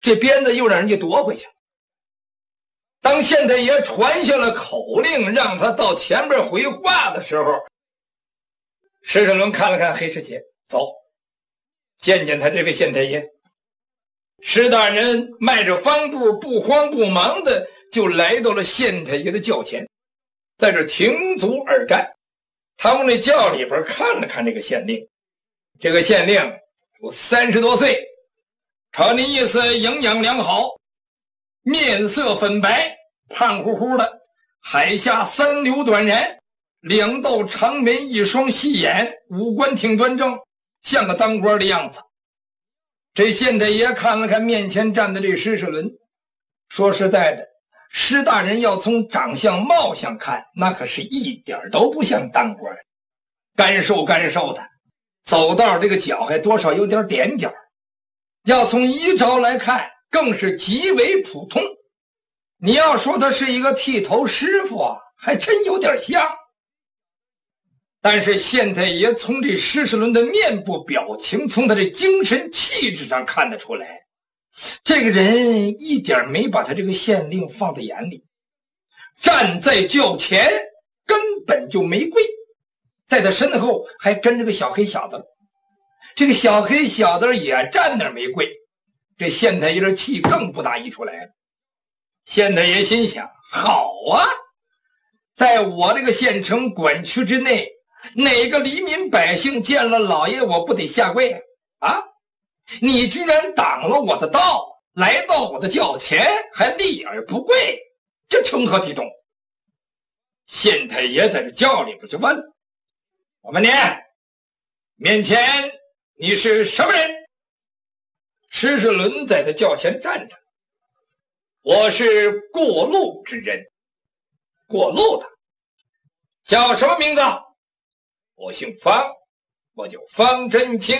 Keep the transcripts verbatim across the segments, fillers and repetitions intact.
这鞭子又让人家夺回去了。当县太爷传下了口令，让他到前边回话的时候，施世伦看了看黑世杰，走，见见他这位县太爷。施大人迈着方步，不慌不忙的就来到了县太爷的轿前，在这停足而站。他们那轿里边看了看这个县令，这个县令有三十多岁，瞅那意思营养良好，面色粉白，胖乎乎的，海下三绺短髯，两道长眉，一双细眼，五官挺端正，像个当官的样子。这县太爷看了看面前站的这施世伦，说实在的，施大人要从长相貌相看，那可是一点都不像当官，干瘦干瘦的，走道这个脚还多少有点踮脚。要从衣着来看，更是极为普通。你要说他是一个剃头师傅啊，还真有点像。但是县太爷从这施世伦的面部表情，从他的精神气质上看得出来，这个人一点没把他这个县令放在眼里，站在轿前根本就没跪，在他身后还跟着个小黑小子，这个小黑小子也站那儿没跪，这县太爷的气更不大溢出来了。县太爷心想，好啊，在我这个县城管区之内，哪个黎民百姓见了老爷我不得下跪啊？啊，你居然挡了我的道，来到我的轿前还立而不跪，这成何体统？县太爷在这轿里边就问了，我问你，面前你是什么人？施世伦在他轿前站着，我是过路之人。过路的，叫什么名字？我姓方，我叫方真卿。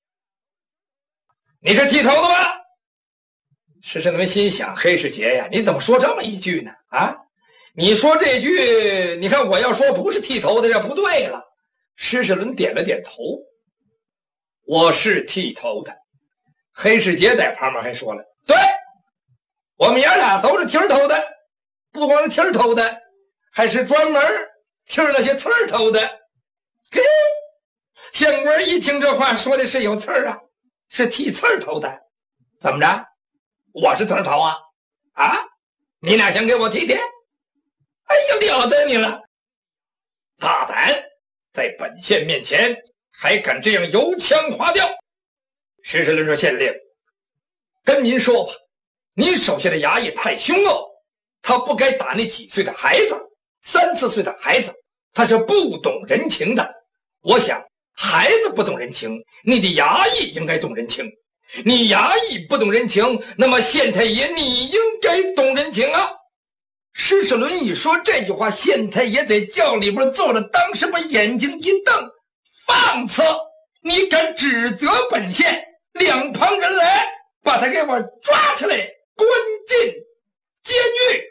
你是剃头的吗？施世伦心想，黑世杰呀，你怎么说这么一句呢？啊，你说这句，你看我要说不是剃头的，这不对了。施世伦点了点头，我是剃头的。黑世杰在旁边还说了，对，我们爷俩都是剃头的，不光是剃头的，还是专门剃那些刺儿头的。嘿，县官一听这话说的是有刺儿啊，是剃刺儿头的。怎么着？我是刺儿头啊？啊，你俩想给我剃剃？哎呀，了得你了！大胆，在本县面前还敢这样油腔滑调！施世伦说，县令，跟您说吧，您手下的衙役太凶恶，他不该打那几岁的孩子，三四岁的孩子，他是不懂人情的。我想孩子不懂人情，你的衙役应该懂人情，你衙役不懂人情，那么县太爷你应该懂人情啊。施世伦一说这句话，县太爷在轿里边坐着，当时把眼睛一瞪，放肆，你敢指责本县？两旁人来，把他给我抓起来，关进监狱。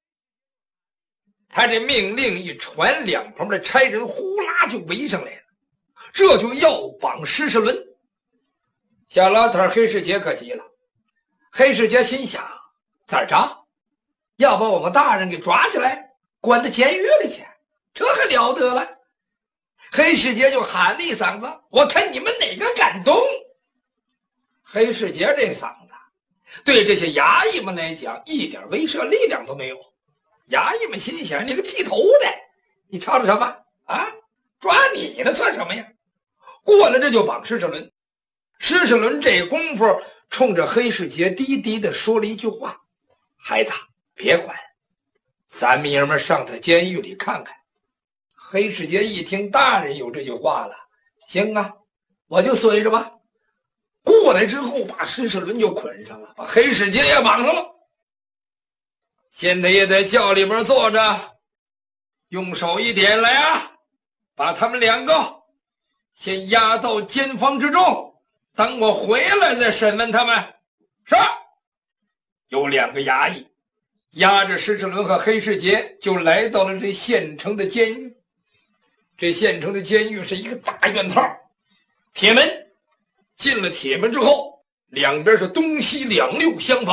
他这命令一传，两旁的差人呼啦就围上来了，这就要绑施世伦。小老头黑世杰可急了，黑世杰心想，怎儿着，要把我们大人给抓起来，关到监狱里去，这还了得了。黑世杰就喊了一嗓子，我看你们哪个敢动。黑世杰这嗓子对这些衙役们来讲一点威慑力量都没有。衙役们心想，你个剃头的，你吵吵什么啊？抓你呢算什么呀？过来这就绑施世伦。施世伦这功夫冲着黑世杰低低的说了一句话，孩子别管，咱们爷们上他监狱里看看。黑世杰一听大人有这句话了，行啊，我就随着吧。过来之后把施世伦就捆上了，把黑世杰也绑上了。县太爷在轿里边坐着，用手一点，来啊，把他们两个先押到监房之中，等我回来再审问他们。是。有两个衙役押着施世伦和黑世杰就来到了这县城的监狱。这县城的监狱是一个大院套，铁门，进了铁门之后， 两边是东西两路相